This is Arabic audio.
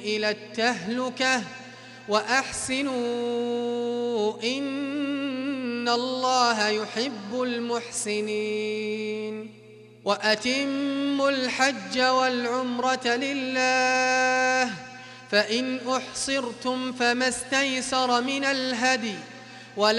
إلى التهلكة وأحسنوا إن الله يحب المحسنين وأتموا الحج والعمرة لله فإن أحصرتم فما استيسر من الهدي